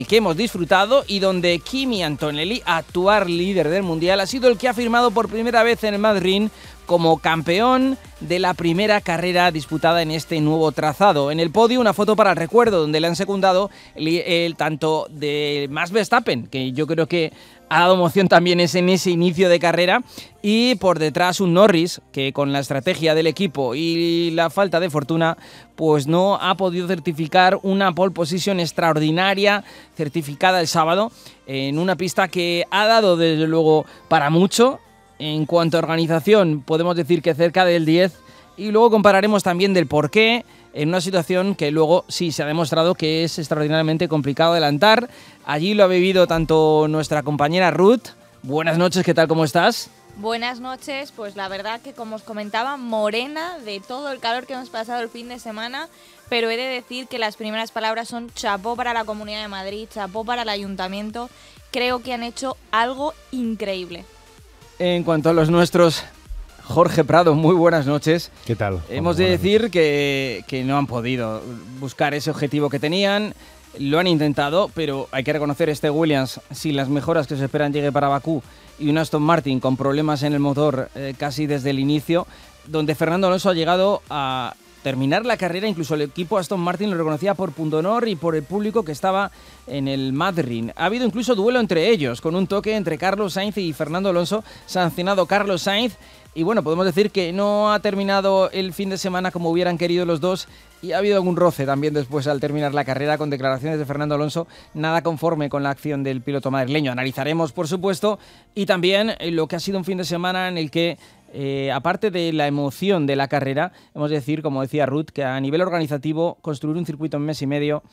que hemos disfrutado y donde Kimi Antonelli, actual líder del Mundial, ha sido el que ha firmado por primera vez en el Madrid como campeón de la primera carrera disputada en este nuevo trazado. En el podio una foto para el recuerdo, donde le han secundado el tanto de Max Verstappen, que yo creo que ha dado emoción también en ese inicio de carrera, y por detrás un Norris que con la estrategia del equipo y la falta de fortuna pues no ha podido certificar una pole position extraordinaria certificada el sábado en una pista que ha dado desde luego para mucho. En cuanto a organización podemos decir que cerca del 10, y luego compararemos también del porqué en una situación que luego sí se ha demostrado que es extraordinariamente complicado adelantar. Allí lo ha vivido tanto nuestra compañera Ruth. Buenas noches, ¿qué tal? ¿Cómo estás? Buenas noches, pues la verdad que como os comentaba, morena de todo el calor que hemos pasado el fin de semana, pero he de decir que las primeras palabras son chapó para la Comunidad de Madrid, chapó para el Ayuntamiento. Creo que han hecho algo increíble. En cuanto a los nuestros, Jorge Prado, muy buenas noches. ¿Qué tal? Hemos de decir que no han podido buscar ese objetivo que tenían, lo han intentado, pero hay que reconocer este Williams, sin las mejoras que se esperan llegue para Bakú, y un Aston Martin con problemas en el motor casi desde el inicio, donde Fernando Alonso ha llegado a terminar la carrera. Incluso el equipo Aston Martin lo reconocía por punto honor y por el público que estaba en el Madrid. Ha habido incluso duelo entre ellos, con un toque entre Carlos Sainz y Fernando Alonso, sancionado Carlos Sainz. Y bueno, podemos decir que no ha terminado el fin de semana como hubieran querido los dos, y ha habido algún roce también después al terminar la carrera, con declaraciones de Fernando Alonso nada conforme con la acción del piloto madrileño. Analizaremos, por supuesto, y también lo que ha sido un fin de semana en el que, aparte de la emoción de la carrera, hemos de decir, como decía Ruth, que a nivel organizativo construir un circuito en mes y medio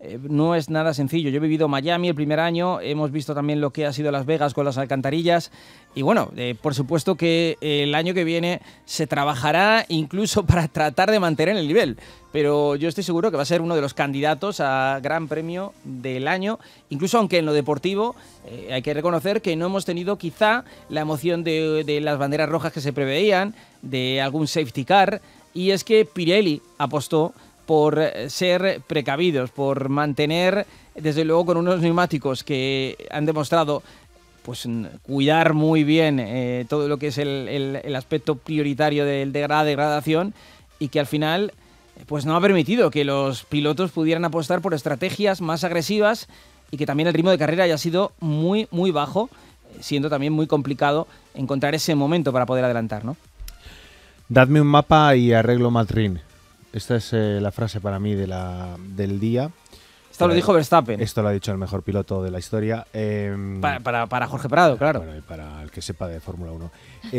no es nada sencillo. Yo he vivido Miami el primer año, hemos visto también lo que ha sido Las Vegas con las alcantarillas, y bueno, por supuesto que el año que viene se trabajará incluso para tratar de mantener el nivel, pero yo estoy seguro que va a ser uno de los candidatos a Gran Premio del año, incluso aunque en lo deportivo hay que reconocer que no hemos tenido quizá la emoción de las banderas rojas que se preveían, de algún safety car, y es que Pirelli apostó por ser precavidos, por mantener, desde luego, con unos neumáticos que han demostrado pues cuidar muy bien todo lo que es el aspecto prioritario de la degradación, y que al final pues no ha permitido que los pilotos pudieran apostar por estrategias más agresivas, y que también el ritmo de carrera haya sido muy, muy bajo, siendo también muy complicado encontrar ese momento para poder adelantar, ¿no? Dadme un mapa y arreglo Madrid. Esta es la frase para mí del día. Esto lo dijo Verstappen. Esto lo ha dicho el mejor piloto de la historia. Para Jorge Prado, claro. Bueno, y para el que sepa de Fórmula 1.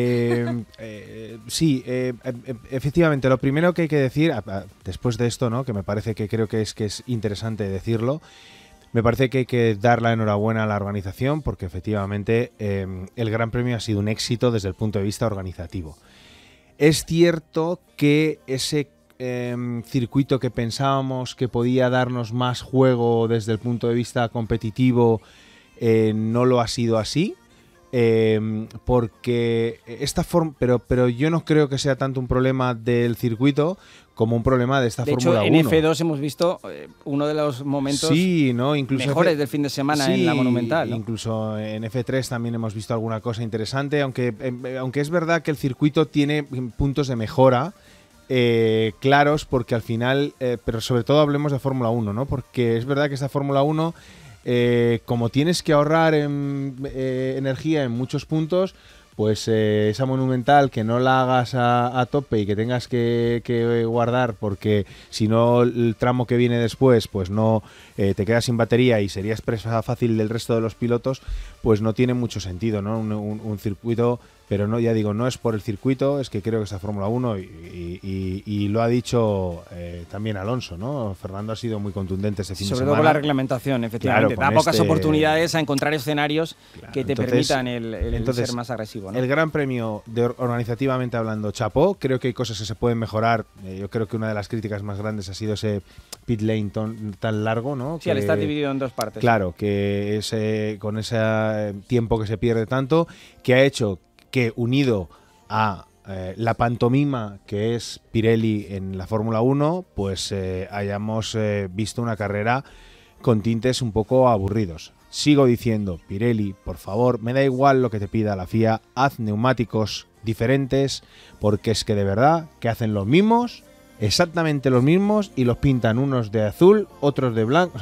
Sí, efectivamente, lo primero que hay que decir, después de esto, ¿no?, que me parece que creo que es interesante decirlo, me parece que hay que dar la enhorabuena a la organización, porque efectivamente el Gran Premio ha sido un éxito desde el punto de vista organizativo. Es cierto que ese circuito que pensábamos que podía darnos más juego desde el punto de vista competitivo no lo ha sido así, porque esta forma, pero yo no creo que sea tanto un problema del circuito como un problema de esta Fórmula 1. De hecho, en F2 hemos visto uno de los momentos incluso mejores del fin de semana en la Monumental, ¿no? Incluso en F3 también hemos visto alguna cosa interesante, aunque es verdad que el circuito tiene puntos de mejora claros, porque al final, pero sobre todo hablemos de Fórmula 1, ¿no? Porque es verdad que esta Fórmula 1, como tienes que ahorrar energía en muchos puntos, pues esa Monumental, que no la hagas a tope y que tengas que guardar, porque si no el tramo que viene después pues no te quedas sin batería y serías presa fácil del resto de los pilotos, pues no tiene mucho sentido, ¿no? Un circuito, pero no, ya digo, no es por el circuito, es que creo que esta Fórmula 1 y lo ha dicho también Alonso, ¿no? Fernando ha sido muy contundente ese fin de semana. Sobre todo con la reglamentación, efectivamente. Claro, da pocas oportunidades a encontrar escenarios que te permitan el ser más agresivo, ¿no? El Gran Premio, organizativamente hablando, chapó. Creo que hay cosas que se pueden mejorar. Yo creo que una de las críticas más grandes ha sido ese pit lane tan largo, ¿no? Sí, al estar dividido en dos partes. Claro, que con ese tiempo que se pierde tanto, que ha hecho que, unido a la pantomima que es Pirelli en la Fórmula 1, pues hayamos visto una carrera con tintes un poco aburridos. Sigo diciendo, Pirelli, por favor, me da igual lo que te pida la FIA, haz neumáticos diferentes, porque es que de verdad que hacen los mismos, exactamente los mismos, y los pintan unos de azul, otros de blanco.